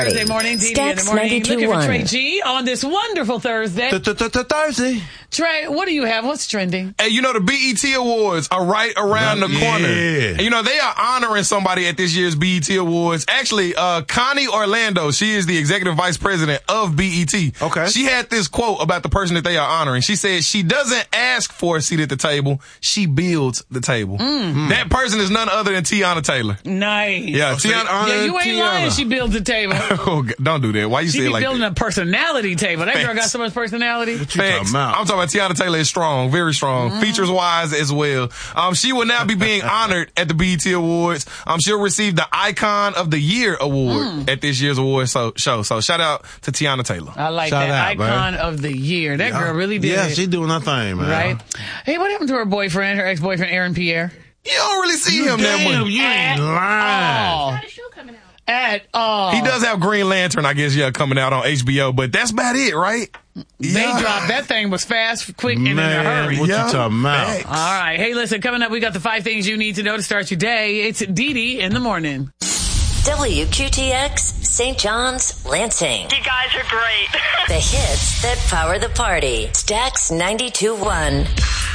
Thursday morning, DD in the morning. Looking for Trey G on this wonderful Thursday. Thursday. Trey, what do you have? What's trending? Hey, you know, the BET Awards are right around the corner. And, you know, they are honoring somebody at this year's BET Awards. Actually, Connie Orlando, she is the executive vice president of BET. Okay. She had this quote about the person that they are honoring. She said, she doesn't ask for a seat at the table. She builds the table. That person is none other than Tiana Taylor. Nice. Yeah, Tiana. Yeah, you ain't lying. She builds the table. Oh, don't do that. Why you say it like that? She building a personality table. That girl got so much personality. What you talking about? I'm talking about Tiana Taylor is strong, very strong, features-wise as well. She will now be being honored at the BET Awards. She'll receive the Icon of the Year award at this year's award show. So shout out to Tiana Taylor. I like that. Icon of the Year. That girl really did it. Yeah, she's doing her thing, man. Right? Hey, what happened to her boyfriend, her ex-boyfriend, Aaron Pierre? You don't really see him that much. You ain't lying. Got a show coming out. At all. He does have Green Lantern, I guess, coming out on HBO, but that's about it, right? They dropped that thing was fast, quick, and in a hurry. What you talking about? All right. Hey, listen, coming up, we got the 5 things you need to know to start your day. It's DD in the morning. WQTX, St. John's, Lansing. You guys are great. The hits that power the party. Stax 92.1.